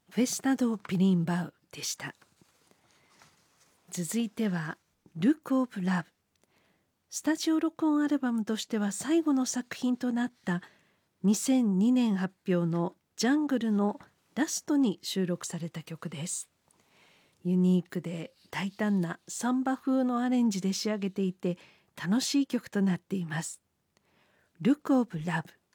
フェスタド・ピリンバウでした。続いては Look of Love。 スタジオ録音アルバムとしては最後の作品となった2002年発表のジャングルのラストに収録された曲です。ユニークで大胆なサンバ風のアレンジで仕上げていて楽しい曲となっています。 Look of Love